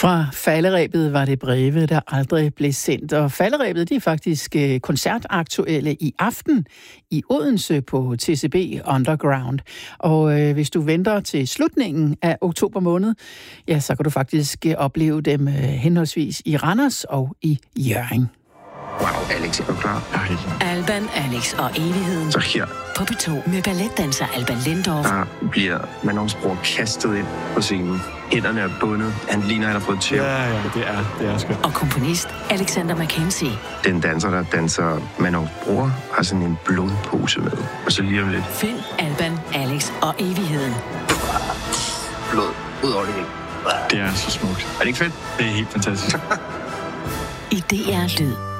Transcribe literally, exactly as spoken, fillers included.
Fra falderebet var det breve, der aldrig blev sendt. Og falderebet, det er faktisk koncertaktuelle i aften i Odense på T C B Underground. Og øh, hvis du venter til slutningen af oktober måned, ja, så kan du faktisk opleve dem øh, henholdsvis i Randers og i Hjørring. Wow, Alex, er du klar? Nej. Alban, Alex og evigheden. Så her. På P to med balletdanser Alban Lindorff. Der bliver Manons bror kastet ind på scenen. Hænderne er bundet. Han ligner, han har fået tæv. Ja, ja, det er, det er skønt. Og komponist Alexander Mackenzie. Den danser, der danser Manons bror, har sådan en blodpose med. Og så lige om lidt. Find Alban, Alex og evigheden. Blod ud over det hele. Det er så smukt. Er det ikke fedt? Det er helt fantastisk. I D R Lyd.